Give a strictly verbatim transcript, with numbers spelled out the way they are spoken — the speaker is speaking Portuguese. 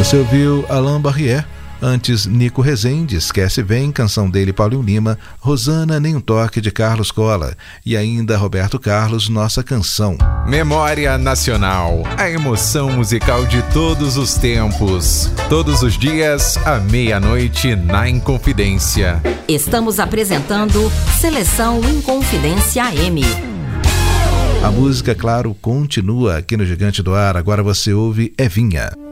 Você ouviu Alain Barrière, antes Nico Rezende, Esquece Vem, canção dele Paulinho Lima, Rosana, Nem um Toque de Carlos Cola e ainda Roberto Carlos, Nossa Canção. Memória Nacional, a emoção musical de todos os tempos. Todos os dias, à meia-noite, na Inconfidência. Estamos apresentando Seleção Inconfidência A M. A música, claro, continua aqui no Gigante do Ar. Agora você ouve Evinha.